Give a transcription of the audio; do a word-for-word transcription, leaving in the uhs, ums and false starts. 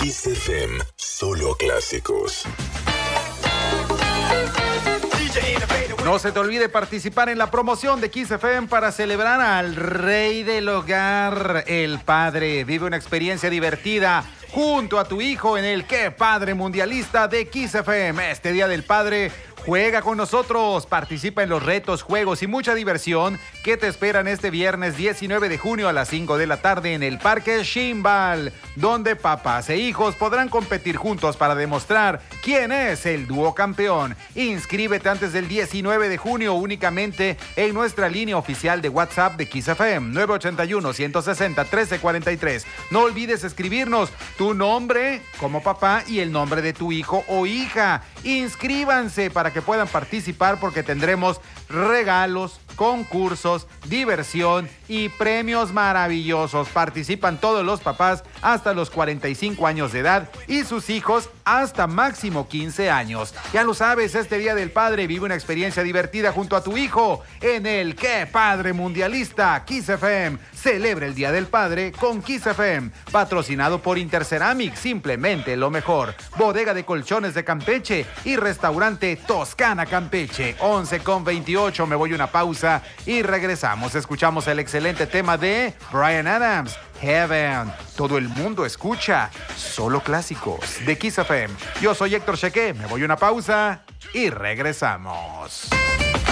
Kiss F M, solo clásicos. No se te olvide participar en la promoción de Kiss F M para celebrar al rey del hogar, el padre. Vive una experiencia divertida junto a tu hijo en el Qué Padre Mundialista de Kiss F M. Este Día del Padre, juega con nosotros, participa en los retos, juegos y mucha diversión que te esperan este viernes diecinueve de junio a las cinco de la tarde en el Parque Ximbal, donde papás e hijos podrán competir juntos para demostrar quién es el dúo campeón. Inscríbete antes del diecinueve de junio únicamente en nuestra línea oficial de WhatsApp de Kiss F M, nueve ocho uno, uno seis cero, uno tres cuatro tres. No olvides escribirnos tu nombre como papá y el nombre de tu hijo o hija. Inscríbanse para que puedan participar porque tendremos regalos, concursos, diversión y premios maravillosos. Participan todos los papás hasta los cuarenta y cinco años de edad y sus hijos hasta máximo quince años. Ya lo sabes, este Día del Padre vive una experiencia divertida junto a tu hijo en el Qué Padre Mundialista. Kiss F M celebra el Día del Padre con Kiss F M, patrocinado por Interceramic, simplemente lo mejor. Bodega de colchones de Campeche y restaurante Toscana Campeche. once con veintiocho, me voy a una pausa y regresamos. Escuchamos el excelente tema de Bryan Adams, Heaven. Todo el mundo escucha solo clásicos de Kiss F M. Yo soy Héctor Cheque, me voy a una pausa y regresamos.